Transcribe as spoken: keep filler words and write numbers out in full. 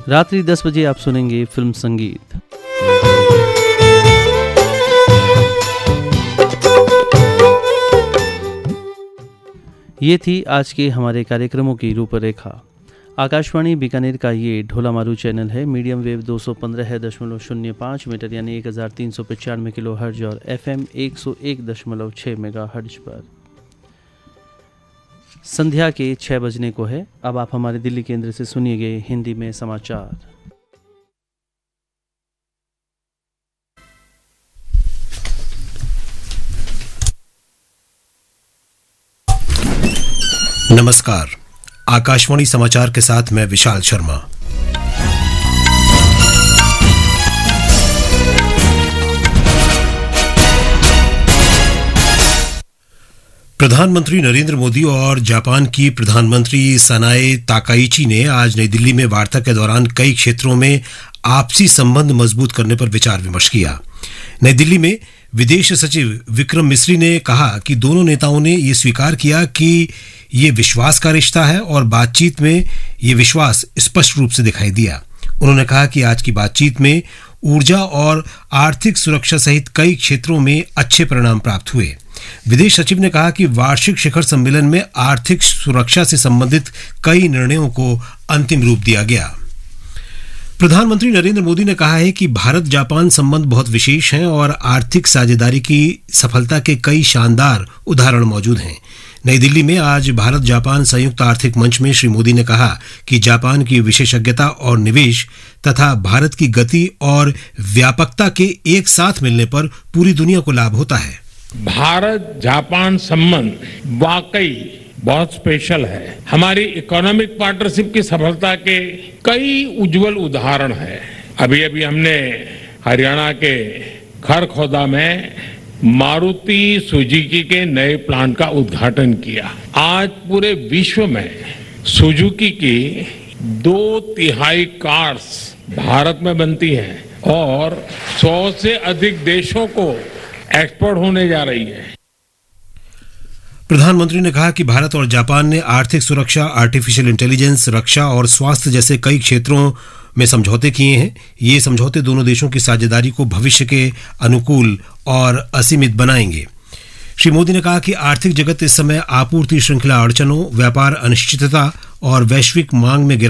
रात्रि दस बजे आप सुनेंगे फिल्म संगीत। ये थी आज के हमारे कार्यक्रमों की रूपरेखा। आकाशवाणी बीकानेर का ये ढोला मारू चैनल है। मीडियम वेव दो सौ पंद्रह दशमलव शून्य पाँच मीटर यानी एक हज़ार तीन सौ पचानवे किलो हर्ज और एफएम एक सौ एक दशमलव छः मेगा हर्ज पर संध्या के छः बजने को है। अब आप हमारे दिल्ली केंद्र से सुनिए गए हिंदी में समाचार। नमस्कार, आकाशवाणी समाचार के साथ मैं विशाल शर्मा। प्रधानमंत्री नरेंद्र मोदी और जापान की प्रधानमंत्री सनाए ताकाइची ने आज नई दिल्ली में वार्ता के दौरान कई क्षेत्रों में आपसी संबंध मजबूत करने पर विचार विमर्श किया। नई दिल्ली में विदेश सचिव विक्रम मिस्री ने कहा कि दोनों नेताओं ने ये स्वीकार किया कि ये विश्वास का रिश्ता है और बातचीत में ये विश्वास स्पष्ट रूप से दिखाई दिया। उन्होंने कहा कि आज की बातचीत में ऊर्जा और आर्थिक सुरक्षा सहित कई क्षेत्रों में अच्छे परिणाम प्राप्त हुए। विदेश सचिव ने कहा कि वार्षिक शिखर सम्मेलन में आर्थिक सुरक्षा से संबंधित कई निर्णयों को अंतिम रूप दिया गया। प्रधानमंत्री नरेंद्र मोदी ने कहा है कि भारत जापान संबंध बहुत विशेष हैं और आर्थिक साझेदारी की सफलता के कई शानदार उदाहरण मौजूद हैं। नई दिल्ली में आज भारत जापान संयुक्त आर्थिक मंच में श्री मोदी ने कहा कि जापान की विशेषज्ञता और निवेश तथा भारत की गति और व्यापकता के एक साथ मिलने पर पूरी दुनिया को लाभ होता है। भारत जापान संबंध वाकई बहुत स्पेशल है। हमारी इकोनॉमिक पार्टनरशिप की सफलता के कई उज्जवल उदाहरण हैं। अभी अभी हमने हरियाणा के खरखोदा में मारुति सुजुकी के नए प्लांट का उद्घाटन किया। आज पूरे विश्व में सुजुकी की दो तिहाई कार्स भारत में बनती हैं और सौ से अधिक देशों को एक्सपोर्ट होने जा रही है। प्रधानमंत्री ने कहा कि भारत और जापान ने आर्थिक सुरक्षा, आर्टिफिशियल इंटेलिजेंस, रक्षा और स्वास्थ्य जैसे कई क्षेत्रों में समझौते किए हैं। ये समझौते दोनों देशों की साझेदारी को भविष्य के अनुकूल और असीमित बनाएंगे। श्री मोदी ने कहा कि आर्थिक जगत इस समय आपूर्ति श्रृंखला अड़चनों, व्यापार अनिश्चितता और वैश्विक मांग में